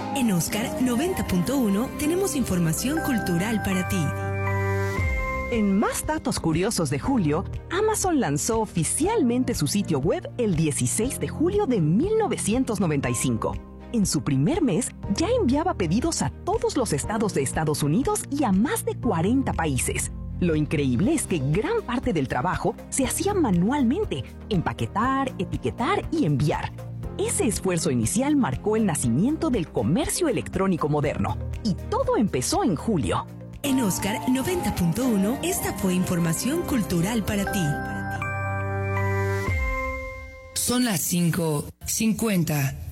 En Oscar 90.1 tenemos información cultural para ti. En más datos curiosos de julio, Amazon lanzó oficialmente su sitio web el 16 de julio de 1995. En su primer mes, ya enviaba pedidos a todos los estados de Estados Unidos y a más de 40 países. Lo increíble es que gran parte del trabajo se hacía manualmente: empaquetar, etiquetar y enviar. Ese esfuerzo inicial marcó el nacimiento del comercio electrónico moderno. Y todo empezó en julio. En Oscar 90.1, esta fue información cultural para ti. Son las 5:50.